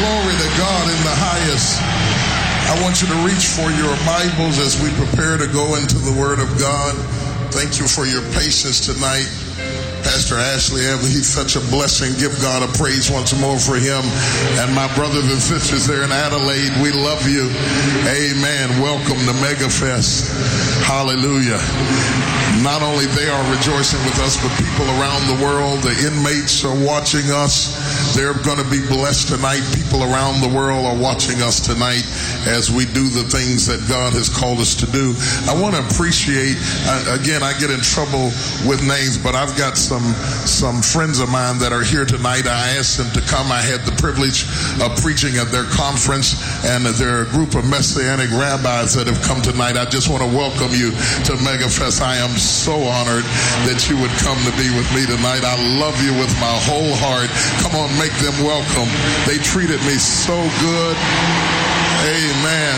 Glory to God in the highest. I want you to reach for your Bibles as we prepare to go into the Word of God. Thank you for your patience tonight. Pastor Ashley, he's such a blessing. Give God a praise once more for him. And my brothers and sisters there in Adelaide, we love you. Amen. Welcome to MegaFest. Hallelujah. Not only they are rejoicing with us, but people around the world, the inmates are watching us. They're going to be blessed tonight. People around the world are watching us tonight as we do the things that God has called us to do. I want to appreciate, again, I get in trouble with names, but I've got some friends of mine that are here tonight. I asked them to come. I had the privilege of preaching at their conference, and they're a group of Messianic rabbis that have come tonight. I just want to welcome you to MegaFest. I am so honored that you would come to be with me tonight. I love you with my whole heart. Come on, make them welcome. They treated me so good. Amen.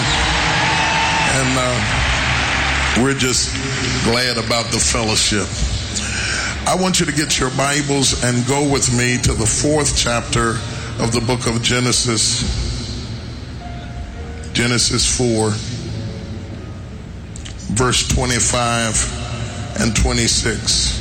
And we're just glad about the fellowship. I want you to get your Bibles and go with me to the 4th chapter of the book of Genesis. Genesis 4, verse 25 and 26.